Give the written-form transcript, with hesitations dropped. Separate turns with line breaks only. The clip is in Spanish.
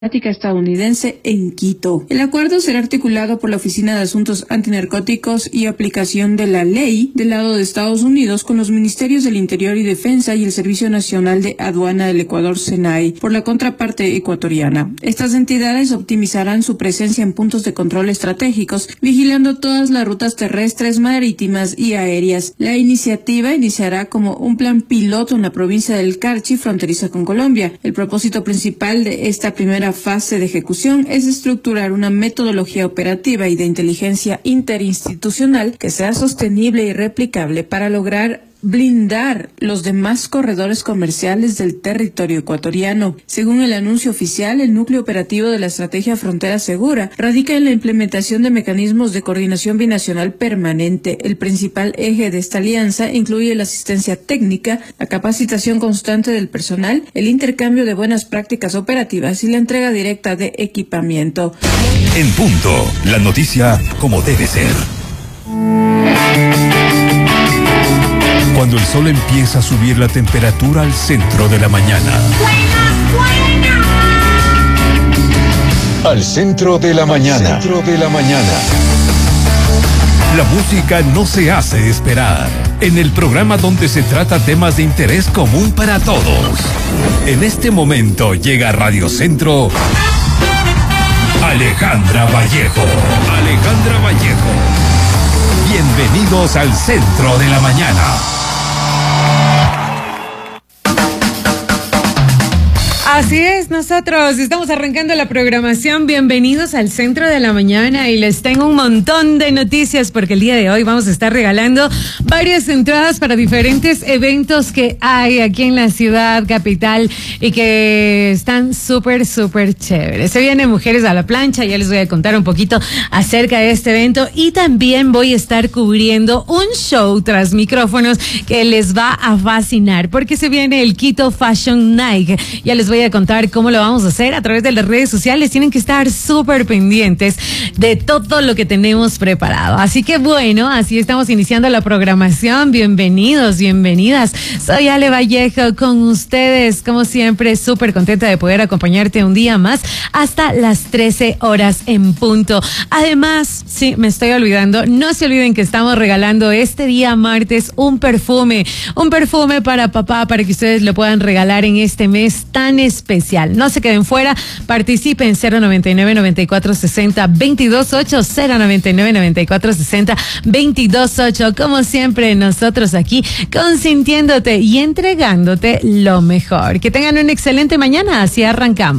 estadounidense en Quito. El acuerdo será articulado por la Oficina de Asuntos Antinarcóticos y Aplicación de la Ley del lado de Estados Unidos con los Ministerios del Interior y Defensa y el Servicio Nacional de Aduana del Ecuador, SENAI, por la contraparte ecuatoriana. Estas entidades optimizarán su presencia en puntos de control estratégicos, vigilando todas las rutas terrestres, marítimas y aéreas. La iniciativa iniciará como un plan piloto en la provincia del Carchi, fronteriza con Colombia. El propósito principal de esta primera fase de ejecución es estructurar una metodología operativa y de inteligencia interinstitucional que sea sostenible y replicable para lograr blindar los demás corredores comerciales del territorio ecuatoriano. Según el anuncio oficial, el núcleo operativo de la estrategia Frontera Segura radica en la implementación de mecanismos de coordinación binacional permanente. El principal eje de esta alianza incluye la asistencia técnica, la capacitación constante del personal, el intercambio de buenas prácticas operativas y la entrega directa de equipamiento.
En punto, la noticia como debe ser. Cuando el sol empieza a subir la temperatura al centro de la mañana.
Al centro de la mañana.
La música no se hace esperar. En el programa donde se trata temas de interés común para todos. En este momento llega a Radio Centro Alejandra Vallejo. Bienvenidos al centro de la mañana.
Así es, nosotros estamos arrancando la programación. Bienvenidos al centro de la mañana y les tengo un montón de noticias porque el día de hoy vamos a estar regalando varias entradas para diferentes eventos que hay aquí en la ciudad capital y que están súper chéveres. Se vienen Mujeres a la Plancha, ya les voy a contar un poquito acerca de este evento y también voy a estar cubriendo un show tras micrófonos que les va a fascinar porque se viene el Quito Fashion Night. Ya les voy a contar cómo lo vamos a hacer a través de las redes sociales. Tienen que estar súper pendientes de todo lo que tenemos preparado. Así que bueno, así estamos iniciando la programación. Bienvenidos, bienvenidas. Soy Ale Vallejo con ustedes, como siempre, súper contenta de poder acompañarte un día más hasta las 13 horas en punto. Además, sí, me estoy olvidando, no se olviden que estamos regalando este día martes un perfume para papá, para que ustedes lo puedan regalar en este mes tan especial. No se queden fuera, participen 099-9460-228, 099-9460-228. Como siempre, nosotros aquí consintiéndote y entregándote lo mejor. Que tengan una excelente mañana, así arrancamos.